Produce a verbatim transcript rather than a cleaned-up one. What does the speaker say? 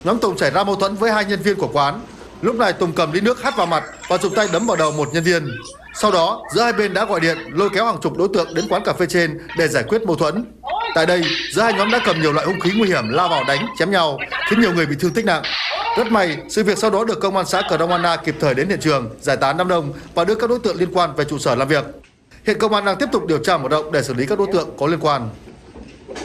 Nhóm Tùng xảy ra mâu thuẫn với hai nhân viên của quán. Lúc này Tùng cầm ly nước hắt vào mặt và dùng tay đấm vào đầu một nhân viên. Sau đó, giữa hai bên đã gọi điện lôi kéo hàng chục đối tượng đến quán cà phê trên để giải quyết mâu thuẫn. Tại đây, giữa hai nhóm đã cầm nhiều loại hung khí nguy hiểm lao vào đánh, chém nhau, khiến nhiều người bị thương tích nặng. Rất may, sự việc sau đó được công an xã Cờ Rông Anna kịp thời đến hiện trường, giải tán đám đông và đưa các đối tượng liên quan về trụ sở làm việc. Hiện công an đang tiếp tục điều tra mở rộng để xử lý các đối tượng có liên quan.